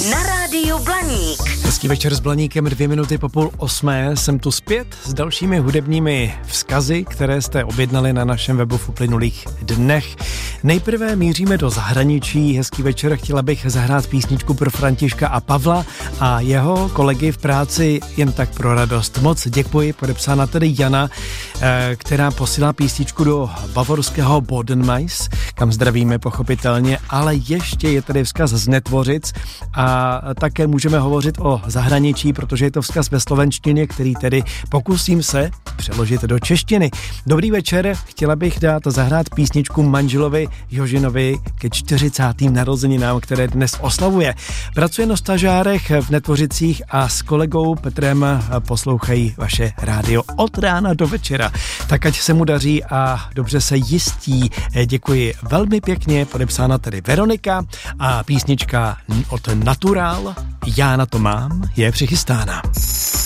Na rádiu Blaník. Hezký večer s Blaníkem, 7:02. Jsem tu zpět s dalšími hudebními vzkazy, které jste objednali na našem webu v uplynulých dnech. Nejprve míříme do zahraničí. Hezký večer, chtěla bych zahrát písničku pro Františka a Pavla a jeho kolegy v práci Jen tak pro radost. Moc děkuji, podepsána tedy Jana, která posílá písničku do bavorského Bodenmais, kam zdravíme pochopitelně, ale ještě je tady vzkaz z Netvořic a také můžeme hovořit o zahraničí, protože je to vzkaz ve slovenštině, který tedy pokusím se přeložit do češtiny. Dobrý večer, chtěla bych dát zahrát písničku manželovi Jožinovi ke 40. narozeninám, které dnes oslavuje. Pracuje na stažárech v Netvořicích a s kolegou Petrem poslouchají vaše rádio od rána do večera. Tak ať se mu daří a dobře se jistí. Děkuji velmi pěkně, podepsána tedy Veronika a písnička od Natural, Já na to mám, je přichystána.